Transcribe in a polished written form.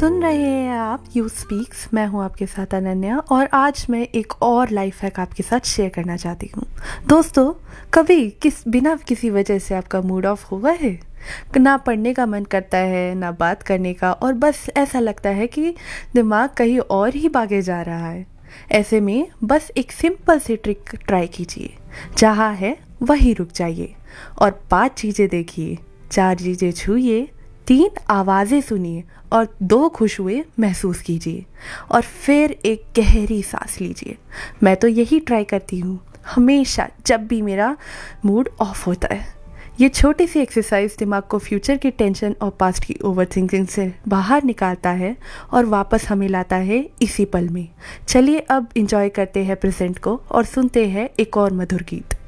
सुन रहे हैं आप यू स्पीक्स। मैं हूं आपके साथ अनन्या और आज मैं एक और लाइफ हैक आपके साथ शेयर करना चाहती हूं। दोस्तों, कभी बिना किसी वजह से आपका मूड ऑफ हुआ है? ना पढ़ने का मन करता है, ना बात करने का, और बस ऐसा लगता है कि दिमाग कहीं और ही भागे जा रहा है। ऐसे में बस एक सिंपल सी ट्रिक ट्राई कीजिए। जहाँ है वहीं रुक जाइए और 5 चीज़ें देखिए, 4 चीज़ें छूइए, 3 आवाज़ें सुनिए और 2 खुशबुएं महसूस कीजिए और फिर एक गहरी सांस लीजिए। मैं तो यही ट्राई करती हूँ हमेशा जब भी मेरा मूड ऑफ होता है। ये छोटी सी एक्सरसाइज दिमाग को फ्यूचर की टेंशन और पास्ट की ओवर थिंकिंग से बाहर निकालता है और वापस हमें लाता है इसी पल में। चलिए अब इंजॉय करते हैं प्रेजेंट को और सुनते हैं एक और मधुर गीत।